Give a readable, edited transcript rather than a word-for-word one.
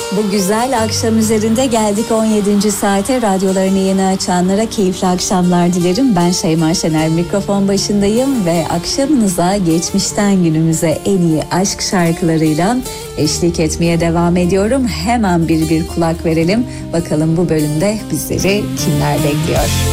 Bu güzel akşam üzerinde geldik 17. saate. Radyolarını yeni açanlara keyifli akşamlar dilerim. Ben Şeyma Şener, mikrofon başındayım ve akşamınıza geçmişten günümüze en iyi aşk şarkılarıyla eşlik etmeye devam ediyorum. Hemen bir kulak verelim. Bakalım bu bölümde bizleri kimler bekliyor?